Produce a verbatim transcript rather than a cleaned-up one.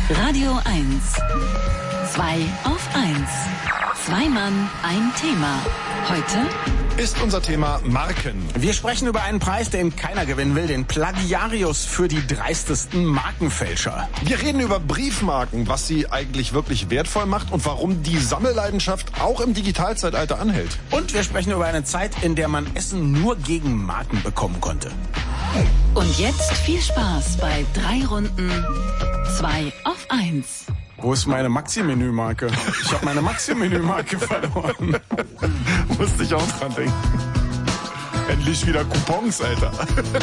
Radio eins. Zwei auf eins. Zwei Mann, ein Thema. Heute ist unser Thema Marken. Wir sprechen über einen Preis, den keiner gewinnen will, den Plagiarius für die dreistesten Markenfälscher. Wir reden über Briefmarken, was sie eigentlich wirklich wertvoll macht und warum die Sammelleidenschaft auch im Digitalzeitalter anhält. Und wir sprechen über eine Zeit, in der man Essen nur gegen Marken bekommen konnte. Und jetzt viel Spaß bei drei Runden zwei auf eins. Wo ist meine Maxi-Menü-Marke? Ich habe meine Maxi-Menü-Marke verloren. Musste ich auch dran denken. Endlich wieder Coupons, Alter.